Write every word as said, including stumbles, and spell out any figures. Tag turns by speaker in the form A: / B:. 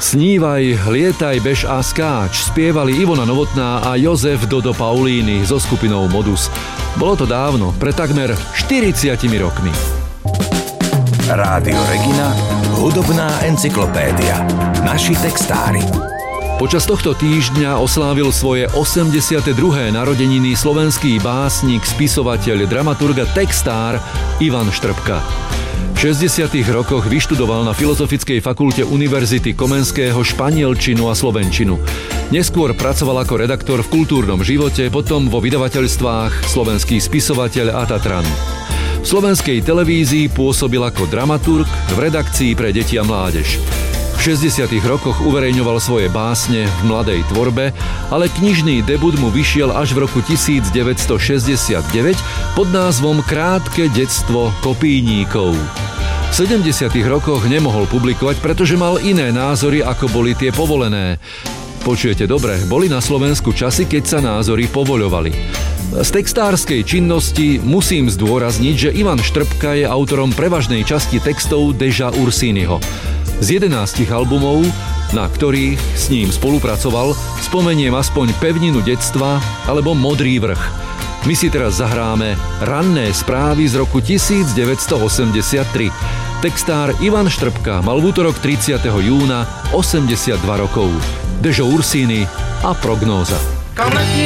A: Snívaj, lietaj, bež a skáč spievali Ivona Novotná a Jozef Dodo Paulíny so skupinou Modus. Bolo to dávno, pre takmer štyridsiatimi rokmi.
B: Rádio Regina, hudobná encyklopédia. Naši textári.
A: Počas tohto týždňa oslávil svoje osemdesiate druhé narodeniny slovenský básnik, spisovateľ, dramaturg a textár Ivan Štrbka. V šesťdesiatych rokoch vyštudoval na Filozofickej fakulte Univerzity Komenského španielčinu a slovenčinu. Neskôr pracoval ako redaktor v Kultúrnom živote, potom vo vydavateľstvách Slovenský spisovateľ a Tatran. V slovenskej televízii pôsobil ako dramaturg v redakcii pre deti a mládež. V šesťdesiatych rokoch uverejňoval svoje básne v mladej tvorbe, ale knižný debut mu vyšiel až v roku devätnásťstošesťdesiatdeväť pod názvom Krátke detstvo kopijníkov. V sedemdesiatych rokoch nemohol publikovať, pretože mal iné názory, ako boli tie povolené. Počujete dobre, boli na Slovensku časy, keď sa názory povoľovali. Z textárskej činnosti musím zdôrazniť, že Ivan Štrbka je autorom prevažnej časti textov Deža Ursínyho. Z jedenástich albumov, na ktorých s ním spolupracoval, spomeniem aspoň Pevninu detstva alebo Modrý vrch. My si teraz zahráme Ranné správy z roku devätnásťstoosemdesiattri. Textár Ivan Štrbka mal v útorok tridsiateho júna osemdesiatdva rokov. Dežo Ursíny a Prognóza.
C: Quand ma fille